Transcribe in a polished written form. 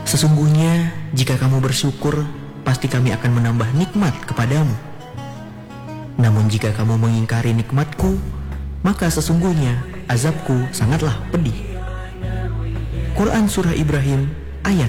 Sesungguhnya jika kamu bersyukur, pasti kami akan menambah nikmat kepadamu. Namun jika kamu mengingkari nikmatku, maka sesungguhnya azabku sangatlah pedih. Quran Surah Ibrahim